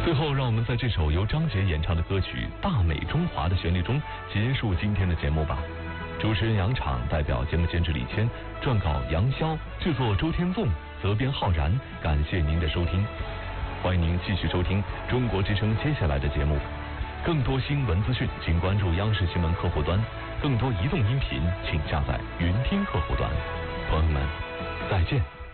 最后，让我们在这首由张杰演唱的歌曲《大美中华》的旋律中结束今天的节目吧。主持人杨昶代表节目监制李谦，撰稿杨潇，制作周天纵，责编浩然。感谢您的收听，欢迎您继续收听中国之声接下来的节目。更多新闻资讯，请关注央视新闻客户端；更多移动音频，请下载云听客户端。朋友们，再见。